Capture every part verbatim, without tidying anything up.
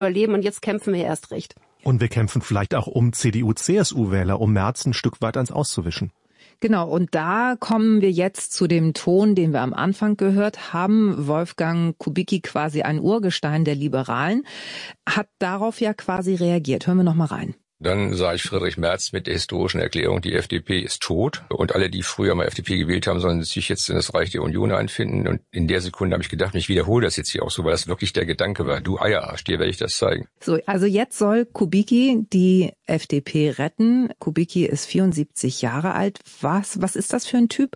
überleben und jetzt kämpfen wir erst recht. Und wir kämpfen vielleicht auch um C D U-C S U-Wähler, um Merz ein Stück weit ans Auszuwischen. Genau, und da kommen wir jetzt zu dem Ton, den wir am Anfang gehört haben. Wolfgang Kubicki, quasi ein Urgestein der Liberalen, hat darauf ja quasi reagiert. Hören wir noch mal rein. Dann sah ich Friedrich Merz mit der historischen Erklärung, die F D P ist tot. Und alle, die früher mal F D P gewählt haben, sollen sich jetzt in das Reich der Union einfinden. Und in der Sekunde habe ich gedacht, ich wiederhole das jetzt hier auch so, weil das wirklich der Gedanke war. Du Eierarsch, dir werde ich das zeigen. So, also jetzt soll Kubicki die F D P retten. Kubicki ist vierundsiebzig Jahre alt. Was, was ist das für ein Typ?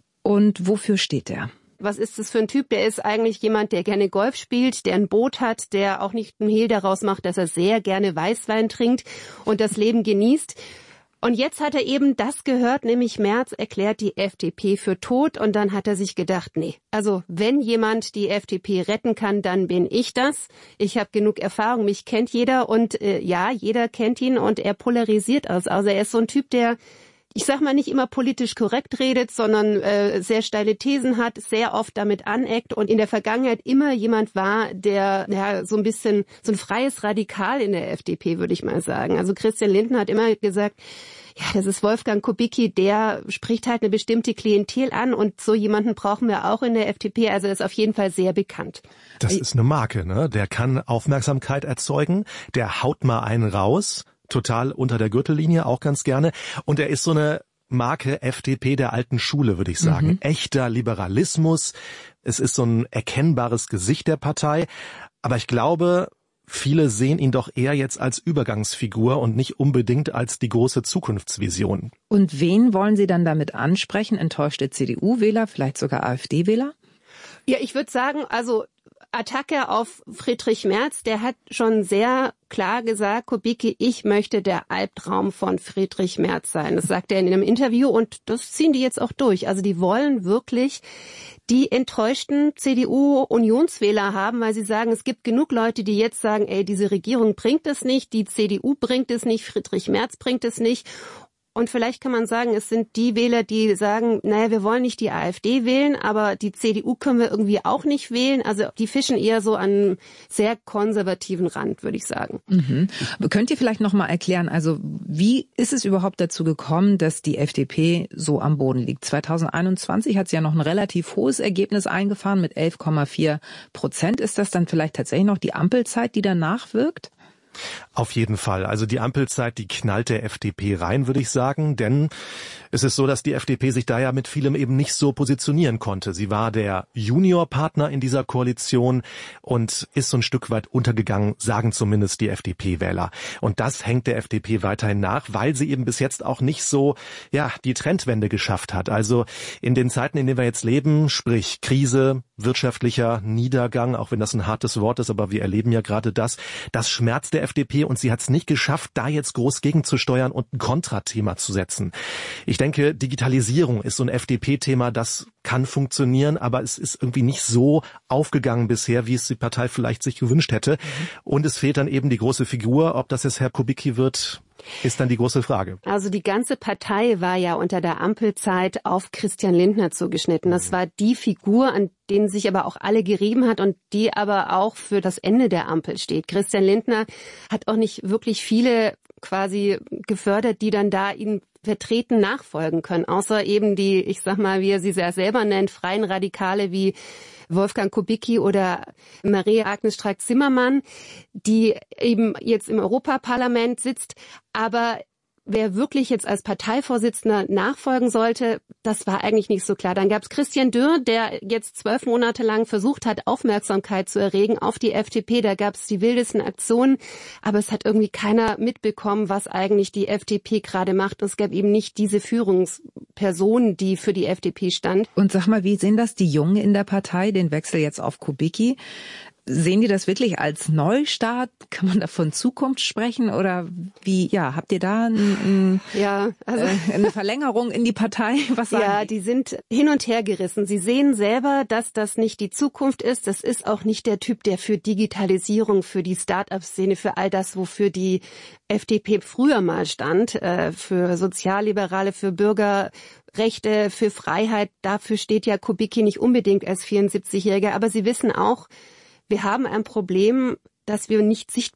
Und wofür steht er? Was ist das für ein Typ? Der ist eigentlich jemand, der gerne Golf spielt, der ein Boot hat, der auch nicht einen Hehl daraus macht, dass er sehr gerne Weißwein trinkt und das Leben genießt. Und jetzt hat er eben das gehört, nämlich Merz erklärt die F D P für tot. Und dann hat er sich gedacht, nee, also wenn jemand die F D P retten kann, dann bin ich das. Ich habe genug Erfahrung, mich kennt jeder und äh, ja, jeder kennt ihn und er polarisiert aus. Also er ist so ein Typ, der, ich sag mal, nicht immer politisch korrekt redet, sondern äh, sehr steile Thesen hat, sehr oft damit aneckt und in der Vergangenheit immer jemand war, der ja so ein bisschen so ein freies Radikal in der F D P, würde ich mal sagen. Also Christian Lindner hat immer gesagt, ja, das ist Wolfgang Kubicki, der spricht halt eine bestimmte Klientel an und so jemanden brauchen wir auch in der F D P. Also er ist auf jeden Fall sehr bekannt. Das ist eine Marke, ne? Der kann Aufmerksamkeit erzeugen, der haut mal einen raus. Total unter der Gürtellinie, auch ganz gerne. Und er ist so eine Marke F D P der alten Schule, würde ich sagen. Mhm. Echter Liberalismus. Es ist so ein erkennbares Gesicht der Partei. Aber ich glaube, viele sehen ihn doch eher jetzt als Übergangsfigur und nicht unbedingt als die große Zukunftsvision. Und wen wollen Sie dann damit ansprechen? Enttäuschte C D U-Wähler, vielleicht sogar AfD-Wähler? Ja, ich würde sagen, also Attacke auf Friedrich Merz, der hat schon sehr klar gesagt, Kubicki, ich möchte der Albtraum von Friedrich Merz sein. Das sagt er in einem Interview und das ziehen die jetzt auch durch. Also die wollen wirklich die enttäuschten C D U-Unionswähler haben, weil sie sagen, es gibt genug Leute, die jetzt sagen, ey, diese Regierung bringt es nicht, die C D U bringt es nicht, Friedrich Merz bringt es nicht. Und vielleicht kann man sagen, es sind die Wähler, die sagen, naja, wir wollen nicht die AfD wählen, aber die C D U können wir irgendwie auch nicht wählen. Also die fischen eher so an einem sehr konservativen Rand, würde ich sagen. Mhm. Könnt ihr vielleicht noch mal erklären, also wie ist es überhaupt dazu gekommen, dass die F D P so am Boden liegt? zwanzig einundzwanzig hat sie ja noch ein relativ hohes Ergebnis eingefahren mit elf Komma vier Prozent. Ist das dann vielleicht tatsächlich noch die Ampelzeit, die danach wirkt? Auf jeden Fall. Also die Ampelzeit, die knallt der F D P rein, würde ich sagen. Denn es ist so, dass die F D P sich da ja mit vielem eben nicht so positionieren konnte. Sie war der Juniorpartner in dieser Koalition und ist so ein Stück weit untergegangen, sagen zumindest die F D P-Wähler. Und das hängt der F D P weiterhin nach, weil sie eben bis jetzt auch nicht so, ja, die Trendwende geschafft hat. Also in den Zeiten, in denen wir jetzt leben, sprich Krise, wirtschaftlicher Niedergang, auch wenn das ein hartes Wort ist, aber wir erleben ja gerade das, das schmerzt der F D P und sie hat es nicht geschafft, da jetzt groß gegenzusteuern und ein Kontrathema zu setzen. Ich denke, Digitalisierung ist so ein F D P-Thema, das kann funktionieren, aber es ist irgendwie nicht so aufgegangen bisher, wie es die Partei vielleicht sich gewünscht hätte. Mhm. Und es fehlt dann eben die große Figur, ob das jetzt Herr Kubicki wird, ist dann die große Frage. Also die ganze Partei war ja unter der Ampelzeit auf Christian Lindner zugeschnitten. Das war die Figur, an den sich aber auch alle gerieben hat und die aber auch für das Ende der Ampel steht. Christian Lindner hat auch nicht wirklich viele quasi gefördert, die dann da ihn vertreten nachfolgen können, außer eben die, ich sag mal, wie er sie sehr selber nennt, freien Radikale wie Wolfgang Kubicki oder Maria-Agnes Strack-Zimmermann, die eben jetzt im Europaparlament sitzt. Aber wer wirklich jetzt als Parteivorsitzender nachfolgen sollte, das war eigentlich nicht so klar. Dann gab es Christian Dürr, der jetzt zwölf Monate lang versucht hat, Aufmerksamkeit zu erregen auf die F D P. Da gab es die wildesten Aktionen, aber es hat irgendwie keiner mitbekommen, was eigentlich die F D P gerade macht. Es gab eben nicht diese Führungsperson, die für die F D P stand. Und sag mal, wie sehen das die Jungen in der Partei, den Wechsel jetzt auf Kubicki? Sehen die das wirklich als Neustart? Kann man da von Zukunft sprechen? Oder wie, ja, habt ihr da ein, ein, ja, also, äh, eine Verlängerung in die Partei? Was sagen ja, die? die sind hin und her gerissen. Sie sehen selber, dass das nicht die Zukunft ist. Das ist auch nicht der Typ, der für Digitalisierung, für die Start-up-Szene, für all das, wofür die F D P früher mal stand, äh, für Sozialliberale, für Bürgerrechte, für Freiheit. Dafür steht ja Kubicki nicht unbedingt als vierundsiebzigjähriger. Aber sie wissen auch, wir haben ein Problem, dass wir nicht sichtbar